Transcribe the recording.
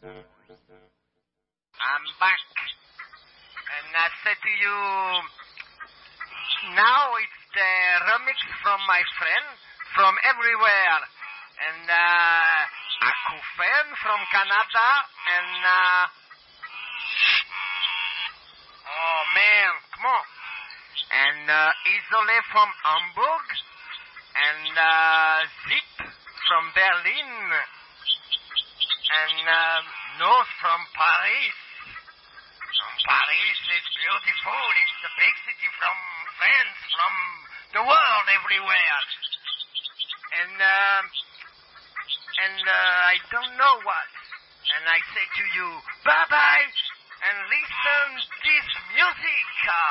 I'm back. And I said to you, now it's the remix from my friend from everywhere. And Akufen from Canada. And, oh man, come on. And Isole from Hamburg. And Zip from Berlin. And North from Paris. From Paris, it's beautiful. It's the big city from France, from the world everywhere. And I don't know what. And I say to you, bye-bye, and listen this music.